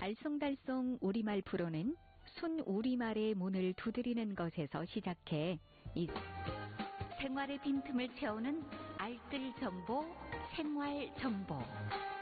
알쏭달쏭 우리말 프로는 순우리말의 문을 두드리는 것에서 시작해 생활의 빈틈을 채우는 알뜰 정보, 생활 정보.